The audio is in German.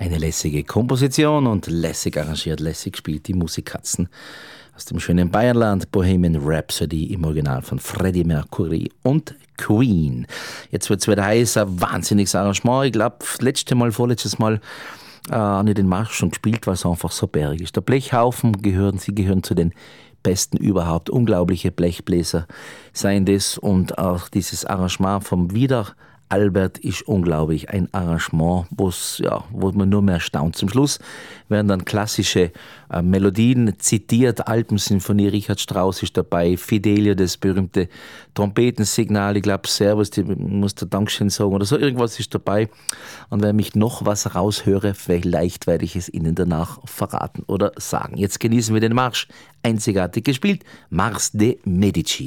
Eine lässige Komposition und lässig arrangiert, lässig gespielt, die Musikkatzen aus dem schönen Bayernland, Bohemian Rhapsody im Original von Freddie Mercury und Queen. Jetzt wird es wieder heiß, ein wahnsinniges Arrangement. Ich glaube, vorletztes Mal habe ich den Marsch schon gespielt, weil es einfach so bärig ist. Der Blechhaufen sie gehören zu den besten überhaupt. Unglaubliche Blechbläser seien das, und auch dieses Arrangement vom Albert ist unglaublich. Ein Arrangement, wo man nur mehr staunt. Zum Schluss werden dann klassische Melodien zitiert. Alpensinfonie, Richard Strauss ist dabei. Fidelio, das berühmte Trompetensignal. Ich glaube, Servus, die muss der Dankeschön sagen oder so. Irgendwas ist dabei. Und wenn ich noch was raushöre, vielleicht werde ich es Ihnen danach verraten oder sagen. Jetzt genießen wir den Marsch. Einzigartig gespielt. Mars de Medici.